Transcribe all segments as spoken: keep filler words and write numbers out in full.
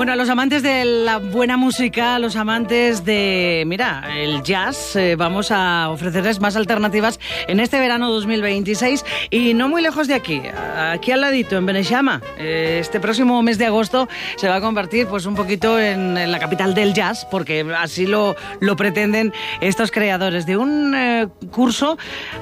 Bueno, a los amantes de la buena música, a los amantes de, mira, el jazz, eh, vamos a ofrecerles más alternativas en este verano dos mil veintiséis y no muy lejos de aquí, aquí al ladito, en Beneixama. Eh, este próximo mes de agosto se va a convertir pues un poquito en, en la capital del jazz, porque así lo, lo pretenden estos creadores de un eh, curso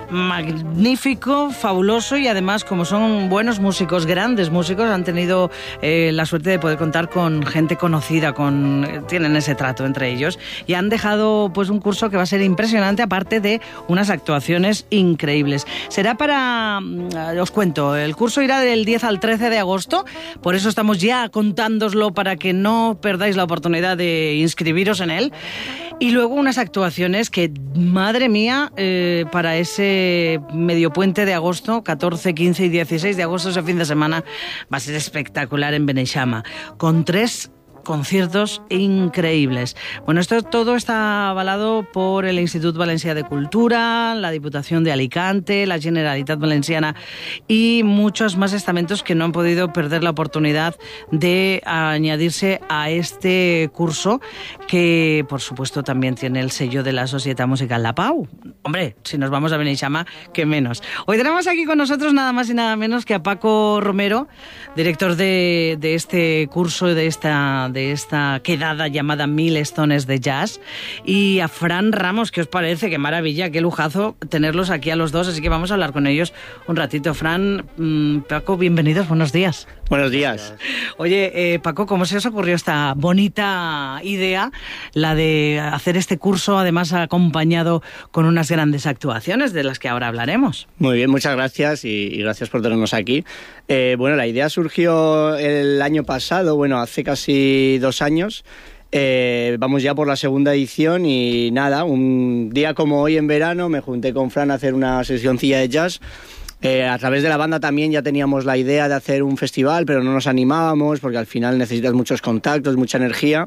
magnífico, fabuloso, y además, como son buenos músicos, grandes músicos, han tenido eh, la suerte de poder contar con gente conocida, con tienen ese trato entre ellos, y han dejado pues un curso que va a ser impresionante, aparte de unas actuaciones increíbles. Será para, os cuento, el curso irá del diez al trece de agosto, por eso estamos ya contándoslo para que no perdáis la oportunidad de inscribiros en él. Y luego unas actuaciones que, madre mía, eh, para ese medio puente de agosto, catorce, quince y dieciséis de agosto, ese fin de semana, va a ser espectacular en Beneixama, con tres conciertos increíbles. Bueno, esto todo está avalado por el Institut Valencià de Cultura, la Diputación de Alicante, la Generalitat Valenciana y muchos más estamentos que no han podido perder la oportunidad de añadirse a este curso, que por supuesto también tiene el sello de la Societat Musical La Pau. Hombre, si nos vamos a Beneixama, qué menos. Hoy tenemos aquí con nosotros nada más y nada menos que a Paco Romero, director de, de este curso, de esta de esta quedada llamada Mil Estones de Jazz, y a Fran Ramos. ¿Qué os parece? Qué maravilla, qué lujazo tenerlos aquí a los dos, así que vamos a hablar con ellos un ratito. Fran, mmm, Paco, bienvenidos, buenos días. Buenos días. Oye, eh, Paco, ¿cómo se os ocurrió esta bonita idea, la de hacer este curso, además acompañado con unas grandes actuaciones de las que ahora hablaremos? Muy bien, muchas gracias y, y gracias por tenernos aquí. Eh, bueno, la idea surgió el año pasado, bueno, hace casi dos años. Eh, vamos ya por la segunda edición y nada, un día como hoy en verano me junté con Fran a hacer una sesioncilla de jazz. Eh, a través de la banda también ya teníamos la idea de hacer un festival, pero no nos animábamos porque al final necesitas muchos contactos, mucha energía.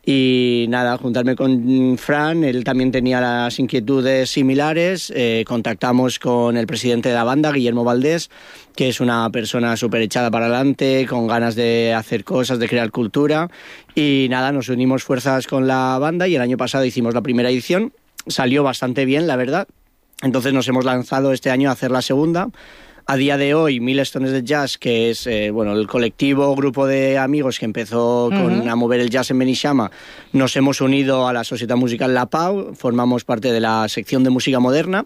Y nada, juntarme con Fran, él también tenía las inquietudes similares, eh, contactamos con el presidente de la banda, Guillermo Valdés, que es una persona súper echada para adelante, con ganas de hacer cosas, de crear cultura, y nada, nos unimos fuerzas con la banda y el año pasado hicimos la primera edición, salió bastante bien, la verdad, entonces nos hemos lanzado este año a hacer la segunda. A día de hoy, Mil Estones de Jazz, que es eh, bueno, el colectivo, grupo de amigos que empezó con, uh-huh. a mover el jazz en Beneixama, nos hemos unido a la Societat Musical La Pau, formamos parte de la sección de música moderna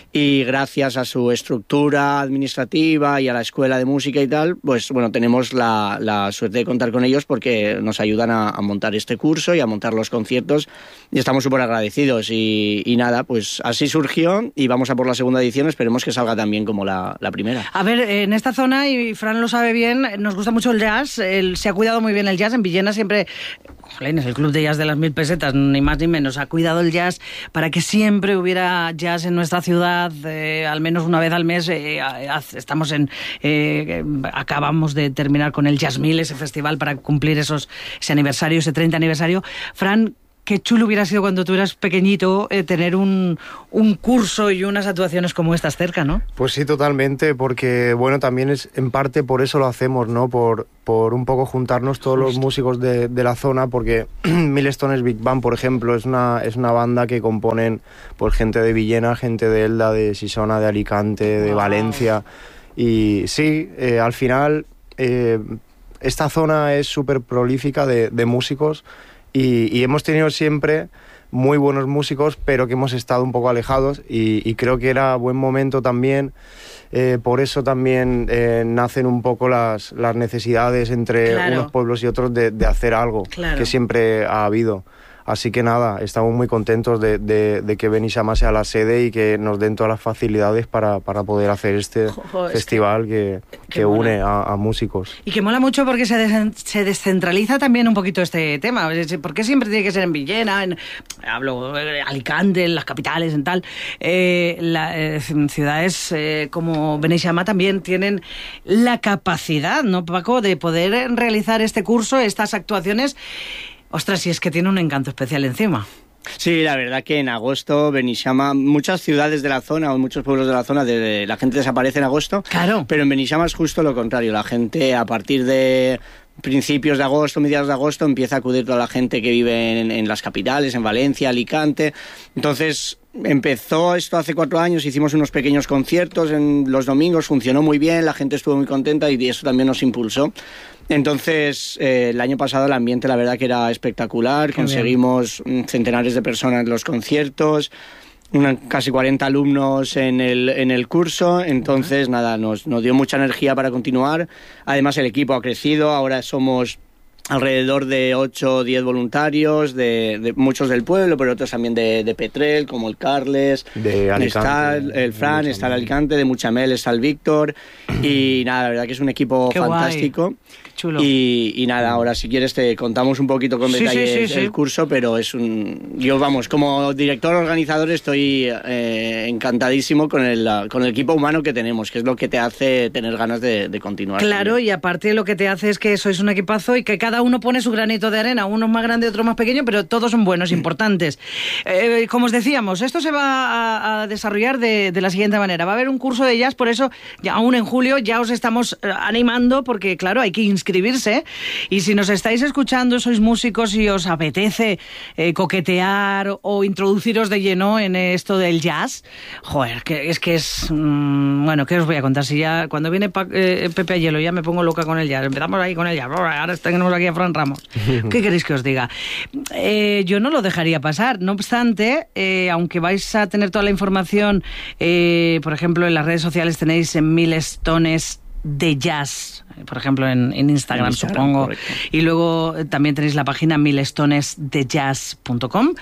y gracias a su estructura administrativa y a la escuela de música y tal, pues bueno, tenemos la, la suerte de contar con ellos porque nos ayudan a, a montar este curso y a montar los conciertos y estamos súper agradecidos y, y nada, pues así surgió y vamos a por la segunda edición, esperemos que salga tan bien como la, la primera. A ver, en esta zona, y Fran lo sabe bien, nos gusta mucho el jazz, el, se ha cuidado muy bien el jazz. En Villena siempre, jolín, es el club de jazz de las mil pesetas, ni más ni menos, ha cuidado el jazz para que siempre hubiera jazz en nuestra ciudad, eh, al menos una vez al mes. Eh, estamos en, eh, acabamos de terminar con el Jazz Mil, ese festival para cumplir esos, ese aniversario, ese treinta aniversario. Fran, qué chulo hubiera sido cuando tú eras pequeñito eh, tener un, un curso y unas actuaciones como estas cerca, ¿no? Pues sí, totalmente, porque bueno, también es en parte por eso lo hacemos, ¿no? Por, por un poco juntarnos todos Justo. los músicos de, de la zona, porque Mil Estones Big Band, por ejemplo, es una, es una banda que componen pues gente de Villena, gente de Elda, de Sisona, de Alicante, de wow. Valencia, y sí, eh, al final eh, esta zona es súper prolífica de, de músicos. Y, y hemos tenido siempre muy buenos músicos, pero que hemos estado un poco alejados y, y creo que era buen momento también. Eh, por eso también eh, nacen un poco las, las necesidades entre claro. unos pueblos y otros de, de hacer algo, claro. que siempre ha habido. Así que nada, estamos muy contentos de, de, de que Beneixama sea la sede y que nos den todas las facilidades para, para poder hacer este Ojo, festival que, que, que, que une a, a músicos. Y que mola mucho porque se, des, se descentraliza también un poquito este tema. ¿Por qué siempre tiene que ser en Villena, en, hablo en Alicante, en las capitales, en tal? Eh, la, eh, ciudades eh, como Beneixama también tienen la capacidad, ¿no, Paco?, de poder realizar este curso, estas actuaciones. Ostras, si es que tiene un encanto especial encima. Sí, la verdad que en agosto Beneixama, muchas ciudades de la zona o muchos pueblos de la zona, de, la gente desaparece en agosto. Claro. Pero en Beneixama es justo lo contrario. La gente a partir de principios de agosto, mediados de agosto, empieza a acudir toda la gente que vive en, en las capitales, en Valencia, Alicante. Entonces empezó esto hace cuatro años, hicimos unos pequeños conciertos en los domingos, funcionó muy bien, la gente estuvo muy contenta y eso también nos impulsó. Entonces, eh, el año pasado el ambiente la verdad que era espectacular, Qué conseguimos bien. centenares de personas en los conciertos, una, casi cuarenta alumnos en el, en el curso, entonces uh-huh. nada, nos, nos dio mucha energía para continuar. Además el equipo ha crecido, ahora somos alrededor de ocho o diez voluntarios, de, de muchos del pueblo, pero otros también de, de Petrel, como el Carles, de Alicante, está el, el Fran, está el Alicante, de Muchamel está el Víctor, y nada, la verdad que es un equipo Qué fantástico. Guay. Chulo. Y, y nada, ahora si quieres te contamos un poquito con sí, detalles sí, sí, el sí. curso, pero es un... Yo, vamos, como director organizador estoy eh, encantadísimo con el, con el equipo humano que tenemos, que es lo que te hace tener ganas de, de continuar. Claro, también. Y aparte lo que te hace es que sois un equipazo y que cada uno pone su granito de arena, uno más grande, otro más pequeño, pero todos son buenos, importantes. Eh, como os decíamos, esto se va a, a desarrollar de, de la siguiente manera. Va a haber un curso de jazz, por eso ya aún en julio ya os estamos eh, animando, porque claro, hay que inscribirse. Y si nos estáis escuchando, sois músicos y os apetece eh, coquetear o introduciros de lleno en esto del jazz, joder, que es que es... Mmm, bueno, ¿qué os voy a contar? Si ya cuando viene pa, eh, Pepe Hielo ya me pongo loca con el jazz. Empezamos ahí con el jazz. Ahora tenemos aquí a Fran Ramos. ¿Qué queréis que os diga? Eh, yo no lo dejaría pasar. No obstante, eh, aunque vais a tener toda la información, eh, por ejemplo, en las redes sociales tenéis en Milestones de Jazz, por ejemplo en, en Instagram, en Instagram supongo, correcto. Y luego también tenéis la página milestones de jazz punto com.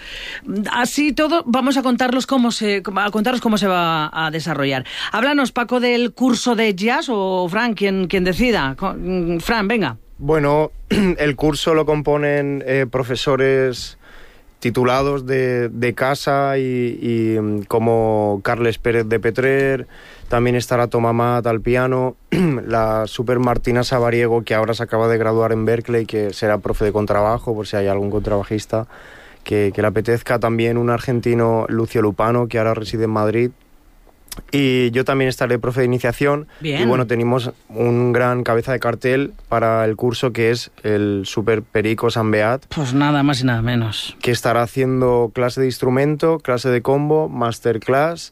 Así todo, vamos a contaros cómo se, a contaros cómo se va a desarrollar. Háblanos, Paco, del curso de jazz, o Fran, quien, quien decida. Fran, venga. Bueno, el curso lo componen eh, profesores titulados de, de casa y, y como Carles Pérez de Petrer, también estará Tomamat al piano, la super Martina Sabariego, que ahora se acaba de graduar en Berkeley, que será profe de contrabajo, por si hay algún contrabajista que, que le apetezca, también un argentino, Lucio Lupano, que ahora reside en Madrid, y yo también estaré profe de iniciación. Bien. Y bueno, tenemos un gran cabeza de cartel para el curso, que es el super Perico Sambeat. Pues nada más y nada menos. Que estará haciendo clase de instrumento, clase de combo, masterclass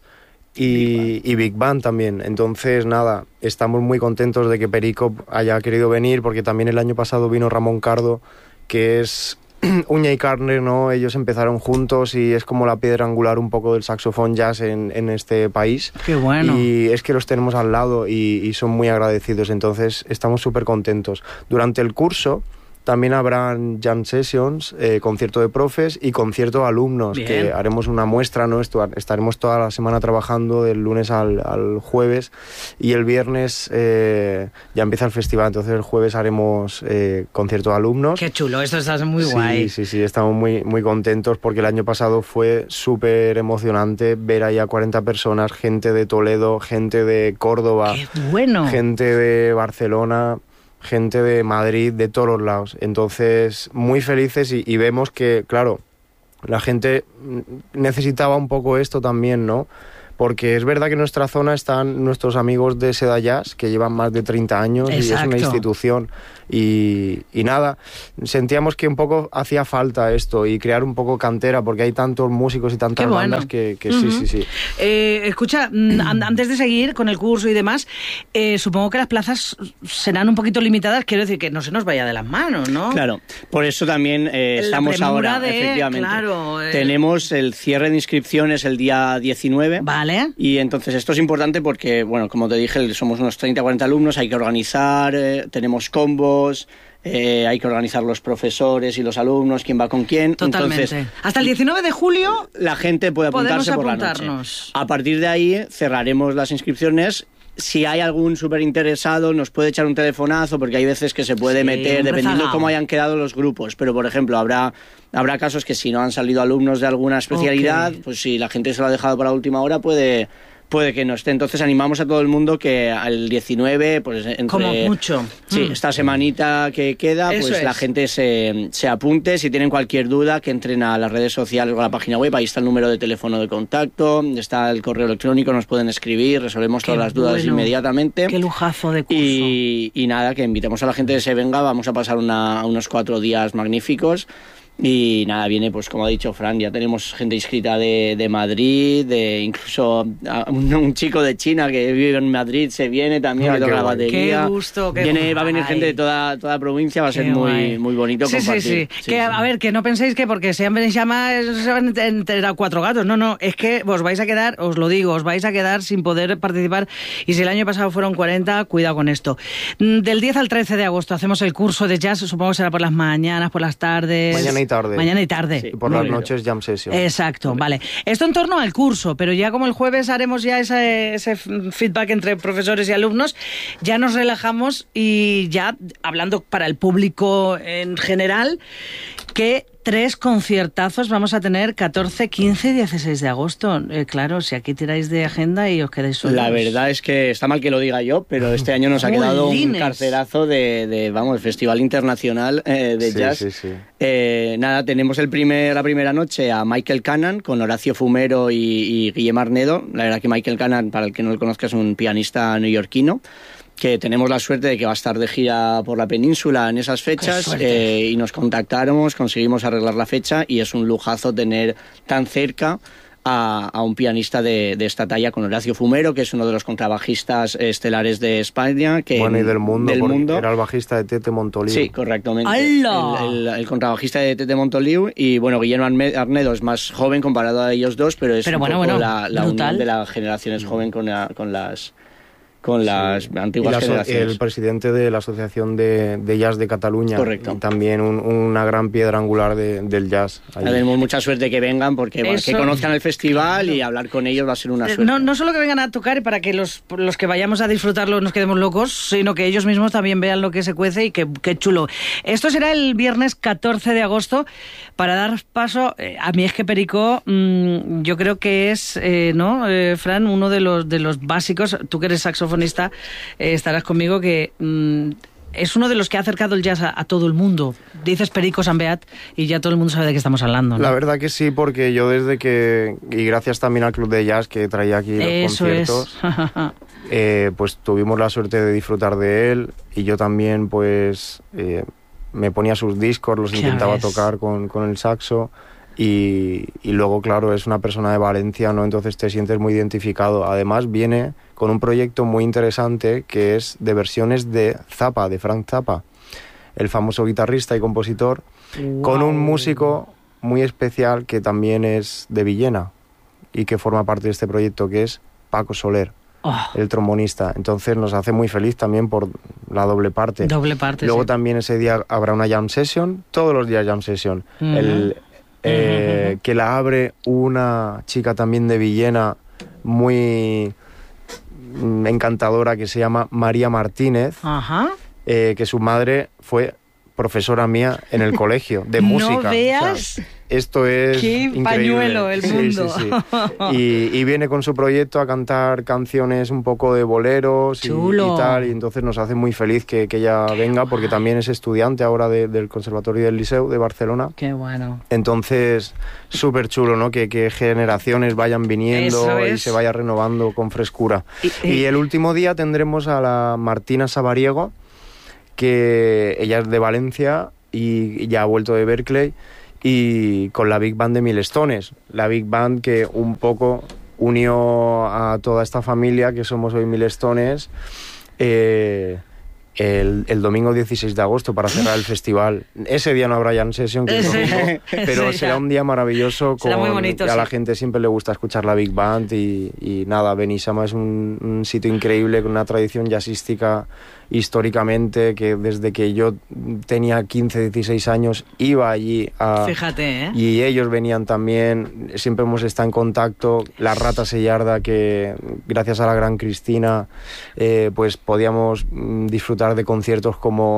y, y Big Band también. Entonces nada, estamos muy contentos de que Perico haya querido venir, porque también el año pasado vino Ramón Cardo, que es uña y carne, ¿no? Ellos empezaron juntos y es como la piedra angular un poco del saxofón jazz en, en este país. ¡Qué bueno! Y es que los tenemos al lado y, y son muy agradecidos, entonces estamos súper contentos. Durante el curso también habrán jam sessions, eh, concierto de profes y concierto de alumnos. Bien. Que haremos una muestra, ¿no? Esto, estaremos toda la semana trabajando del lunes al, al jueves, y el viernes eh, ya empieza el festival, entonces el jueves haremos eh, concierto de alumnos. ¡Qué chulo! Esto está muy sí, guay. Sí, sí, estamos muy, muy contentos porque el año pasado fue súper emocionante ver ahí a cuarenta personas, gente de Toledo, gente de Córdoba, ¡qué bueno! Gente de Barcelona, gente de Madrid, de todos los lados. Entonces, muy felices y, y vemos que, claro, la gente necesitaba un poco esto también, ¿no? Porque es verdad que en nuestra zona están nuestros amigos de Seda Jazz, que llevan más de treinta años. Exacto. Y es una institución. Y, y nada, sentíamos que un poco hacía falta esto y crear un poco cantera, porque hay tantos músicos y tantas bueno. bandas que, que uh-huh. sí, sí, sí. Eh, escucha, antes de seguir con el curso y demás, eh, supongo que las plazas serán un poquito limitadas, quiero decir que no se nos vaya de las manos, ¿no? Claro, por eso también eh, estamos ahora, de, efectivamente. Claro, eh... Tenemos el cierre de inscripciones el día diecinueve. Vale. Y entonces esto es importante porque, bueno, como te dije, somos unos treinta a cuarenta alumnos, hay que organizar, eh, tenemos combos, eh, hay que organizar los profesores y los alumnos, quién va con quién. Totalmente. Entonces, hasta el diecinueve de julio la gente puede apuntarse por la noche. A partir de ahí cerraremos las inscripciones. Si hay algún súper interesado, nos puede echar un telefonazo, porque hay veces que se puede sí, meter, dependiendo de cómo hayan quedado los grupos. Pero, por ejemplo, habrá, habrá casos que si no han salido alumnos de alguna especialidad, okay. pues si la gente se lo ha dejado para la última hora, puede, puede que no esté. Entonces animamos a todo el mundo que al diecinueve, pues entre... Como mucho. Sí, Mm. esta semanita que queda, Eso pues es. la gente se, se apunte. Si tienen cualquier duda, que entren a las redes sociales o a la página web. Ahí está el número de teléfono de contacto, está el correo electrónico, nos pueden escribir, resolvemos Qué todas las dudas bueno. inmediatamente. Qué lujazo de curso. Y, y nada, que invitemos a la gente que se venga, vamos a pasar una, unos cuatro días magníficos. Y nada, viene, pues como ha dicho Fran, ya tenemos gente inscrita de, de Madrid, de incluso a un, un chico de China que vive en Madrid se viene también, Ah, que toca qué la guay. batería. Qué gusto, qué Viene, va a venir guay. gente de toda, toda la provincia, va a ser Qué muy, guay. muy bonito Sí, compartir. sí, sí. Sí, Que, sí. a ver, que no penséis que porque sean Benixama se van a enterar cuatro gatos. No, no, es que os vais a quedar, os lo digo, os vais a quedar sin poder participar. Y si el año pasado fueron cuarenta, cuidado con esto. Mm, Del diez al trece de agosto hacemos el curso de jazz, supongo que será por las mañanas, por las tardes. Mañana y tarde. Mañana y tarde. Sí. Y por Muy las bien. noches jam session. Exacto, vale. Esto en torno al curso, pero ya como el jueves haremos ya ese, ese feedback entre profesores y alumnos, ya nos relajamos y ya hablando para el público en general, que tres conciertazos vamos a tener catorce, quince y dieciséis de agosto. Eh, claro, si aquí tiráis de agenda y os quedáis solos. La verdad es que está mal que lo diga yo, pero este año nos ha quedado un Jolines. carcerazo de, de, vamos, el Festival Internacional eh, de Sí, Jazz. sí, sí. Eh, nada, tenemos el primer, la primera noche a Michael Cannon con Horacio Fumero y, y Guillem Arnedo. La verdad que Michael Cannon, para el que no lo conozca, es un pianista neoyorquino, que tenemos la suerte de que va a estar de gira por la península en esas fechas, eh, y nos contactaron, conseguimos arreglar la fecha y es un lujazo tener tan cerca a, a un pianista de, de esta talla con Horacio Fumero, que es uno de los contrabajistas estelares de España. Que, Bueno, y del mundo, del porque mundo. era el bajista de Tete Montoliu. Sí, correctamente. ¡Hala! El, el- el contrabajista de Tete Montoliu y bueno, Guillermo Arme- Arnedo es más joven comparado a ellos dos, pero es Pero un bueno, poco bueno, la, la brutal. unión de las generaciones joven con, la- con las con las Y antiguas la so- generaciones. el presidente de la Asociación de, de Jazz de Cataluña. Correcto. Y también un- una gran piedra angular de- del jazz. allí. Tenemos mucha suerte que vengan porque bueno, que Eso- conozcan el festival y hablar con ellos va a ser una Eh, suerte. No, no solo que vengan a tocar y para que los, los que vayamos a disfrutarlo nos quedemos locos, sino que ellos mismos también vean lo que se cuece y que, que chulo. Esto será el viernes catorce de agosto. Para dar paso, eh, a mí es que Perico, mmm, yo creo que es, eh, ¿no, eh, Fran? Uno de los, de los básicos, tú que eres saxofonista, eh, estarás conmigo que... mmm, es uno de los que ha acercado el jazz a, a todo el mundo. Dices Perico San Beat y ya todo el mundo sabe de qué estamos hablando, ¿no? La verdad que sí, porque yo desde que, y gracias también al Club de Jazz que traía aquí los Eso conciertos, es. eh, pues tuvimos la suerte de disfrutar de él y yo también pues eh, me ponía sus discos, los Ya intentaba ves. tocar con, con el saxo y, y luego claro es una persona de Valencia, ¿no? Entonces te sientes muy identificado. Además viene con un proyecto muy interesante que es de versiones de Zappa, de Frank Zappa, el famoso guitarrista y compositor, con un músico muy especial que también es de Villena y que forma parte de este proyecto, que es Paco Soler, Oh, el trombonista. Entonces nos hace muy feliz también por la doble parte. doble parte, Luego sí. también ese día habrá una jam session, todos los días jam session. Ujú. El, eh, Ujú, ujú. Que la abre una chica también de Villena muy mm, encantadora, que se llama María Martínez, Ajá. eh, que su madre fue profesora mía en el colegio de música. No O sea, veas. esto es Qué increíble. pañuelo el Sí, mundo. sí, sí. Y, y viene con su proyecto a cantar canciones un poco de boleros y, Chulo. y tal, y entonces nos hace muy feliz que, que ella venga, porque también es estudiante ahora de- del Conservatorio del Liceu de Barcelona. Qué bueno. Entonces, súper chulo, ¿no? Que, que generaciones vayan Eso viniendo y es. se vaya renovando con frescura. Y- y- Y el último día tendremos a la Martina Sabariego, que ella es de Valencia y ya ha vuelto de Berkeley, y con la Big Band de Milestones. La Big Band que un poco unió a toda esta familia que somos hoy Milestones eh, el, el domingo dieciséis de agosto para cerrar el festival. Ese día no habrá jam session, que es Ese- domingo, pero ese será ya. un día maravilloso. Será muy con- bonito, que a la sí. gente siempre le gusta escuchar la Big Band y, y nada, Benissama es un, un sitio increíble con una tradición jazzística históricamente, que desde que yo tenía quince, dieciséis años iba allí a... Fíjate, ¿eh? Y ellos venían también, siempre hemos estado en contacto. La Rata Sellarda, que gracias a la gran Cristina, eh, pues podíamos mm, disfrutar de conciertos como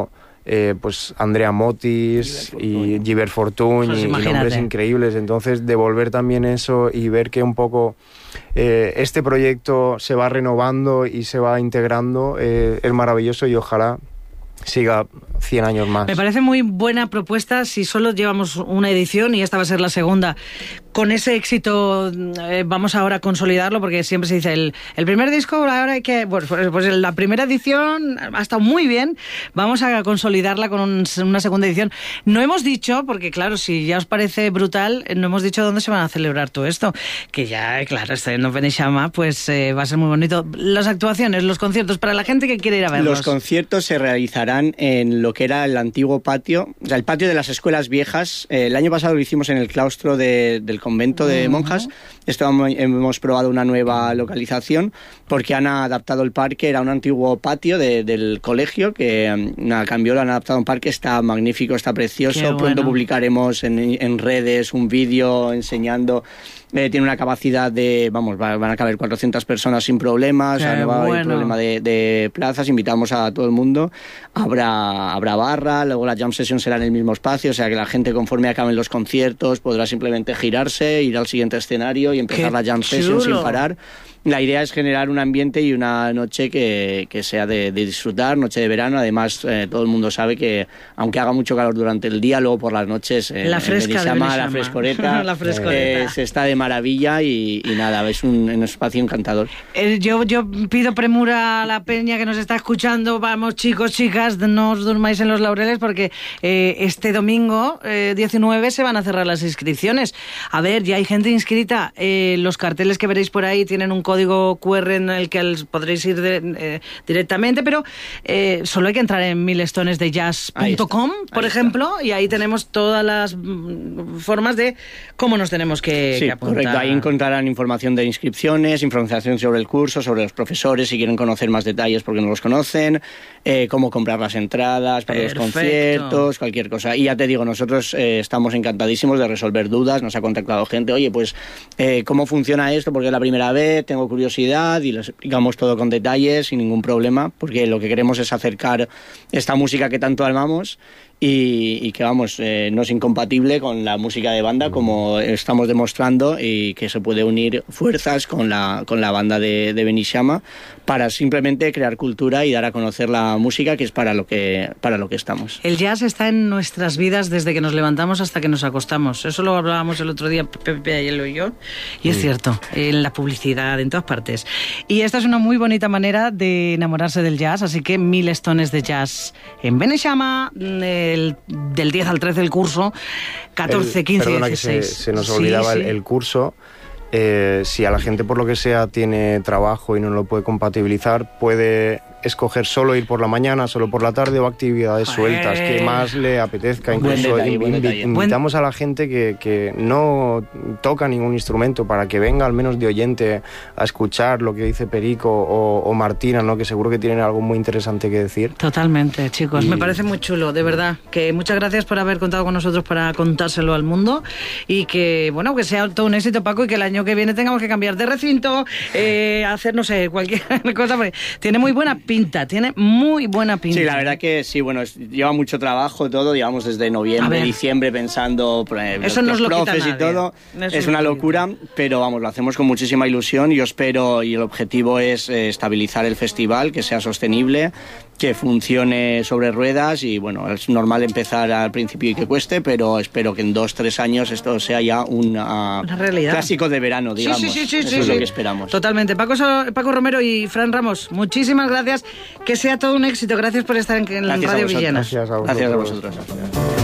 eh, pues Andrea Motis y Gilbert Fortuny Pues y, y imagínate. nombres increíbles. Entonces, devolver también eso y ver que un poco eh, este proyecto se va renovando y se va integrando eh, es maravilloso y ojalá siga cien años más. Me parece muy buena propuesta si solo llevamos una edición y esta va a ser la segunda. Con ese éxito eh, vamos ahora a consolidarlo porque siempre se dice el, el primer disco, ahora hay que... Pues, pues la primera edición ha estado muy bien, vamos a consolidarla con un, una segunda edición. No hemos dicho, porque claro, si ya os parece brutal, no hemos dicho dónde se van a celebrar todo esto, que ya, claro, está en Beneixama, pues eh, va a ser muy bonito. Las actuaciones, los conciertos, para la gente que quiere ir a verlos. Los conciertos se realizarán en lo que era el antiguo patio, o sea, el patio de las escuelas viejas. Eh, el año pasado lo hicimos en el claustro de, del convento de uh-huh. monjas. Esto hemos, hemos probado una nueva localización porque han adaptado el parque, era un antiguo patio de, del colegio que nada, cambió, lo han adaptado a un parque, está magnífico, está precioso. Bueno. Pronto publicaremos en, en redes un vídeo enseñando. Eh, tiene una capacidad de, vamos, van a caber cuatrocientas personas sin problemas, o sea, no va a haber bueno. problema de, de plazas, invitamos a todo el mundo, habrá, habrá barra, luego la jam session será en el mismo espacio, o sea que la gente conforme acaben los conciertos podrá simplemente girarse, ir al siguiente escenario y empezar ¡qué la jam session chulo! Sin parar. La idea es generar un ambiente y una noche que, que sea de, de disfrutar, noche de verano. Además, eh, todo el mundo sabe que, aunque haga mucho calor durante el día, luego por las noches, eh, la fresca en Beneixama, la frescoreta, la frescoreta. Eh, se está de maravilla y, y nada, es un, un espacio encantador. Eh, yo, yo pido premura a la peña que nos está escuchando. Vamos, chicos, chicas, no os durmáis en los laureles porque eh, este domingo eh, diecinueve se van a cerrar las inscripciones. A ver, ya hay gente inscrita. Eh, los carteles que veréis por ahí tienen un código cu erre en el que podréis ir de, eh, directamente, pero eh, solo hay que entrar en milestones de jazz punto com, por ejemplo, está. Y ahí tenemos todas las mm, formas de cómo nos tenemos que, sí, que apuntar. Correcto, ahí encontrarán información de inscripciones, información sobre el curso, sobre los profesores, si quieren conocer más detalles porque no los conocen, eh, cómo comprar las entradas para Perfecto. Los conciertos, cualquier cosa. Y ya te digo, nosotros eh, estamos encantadísimos de resolver dudas, nos ha contactado gente, oye, pues, eh, ¿cómo funciona esto? Porque es la primera vez, tengo curiosidad, y les explicamos todo con detalles, sin ningún problema, porque lo que queremos es acercar esta música que tanto amamos y, y que, vamos, eh, no es incompatible con la música de banda, como estamos demostrando, y que se puede unir fuerzas con la, con la banda de, de Beneixama para simplemente crear cultura y dar a conocer la música, que es para lo que, para lo que estamos. El jazz está en nuestras vidas desde que nos levantamos hasta que nos acostamos. Eso lo hablábamos el otro día, Pepe Ayelo y yo, y es sí. cierto, en la publicidad, en todas partes. Y esta es una muy bonita manera de enamorarse del jazz, así que milestones de jazz en Beneixama, el, del diez al trece el curso, catorce, quince, perdona dieciséis. Que se, se nos olvidaba sí, sí. El, el curso. Eh, si a la gente por lo que sea tiene trabajo y no lo puede compatibilizar, puede escoger solo ir por la mañana, solo por la tarde o actividades Joder. Sueltas que más le apetezca. Incluso detalle, invi detalle. invitamos a la gente que, que no toca ningún instrumento para que venga al menos de oyente a escuchar lo que dice Perico o, o Martina, ¿no? Que seguro que tienen algo muy interesante que decir. Totalmente, chicos, y... me parece muy chulo, de verdad, que muchas gracias por haber contado con nosotros para contárselo al mundo y que, bueno, que sea todo un éxito, Paco, y que el año que viene tengamos que cambiar de recinto, eh, hacer, no sé, cualquier cosa, porque tiene muy buena pinta, tiene muy buena pinta. Sí, la verdad que sí, bueno, es, lleva mucho trabajo todo, llevamos desde noviembre, diciembre pensando eh, Eso los, no los profes y todo, Eso es una locura, pero vamos, lo hacemos con muchísima ilusión. Yo espero, y el objetivo es eh, estabilizar el festival, que sea sostenible, que funcione sobre ruedas, y bueno, es normal empezar al principio y que cueste, pero espero que en dos, tres años esto sea ya una, una realidad. Clásico de verano, digamos. Sí, sí, sí, sí, Eso sí, es sí. lo que esperamos. Totalmente. Paco, Paco Romero y Fran Ramos, muchísimas gracias. Que sea todo un éxito. Gracias por estar en, en la Radio Villena. Gracias a vosotros. Gracias a vosotros.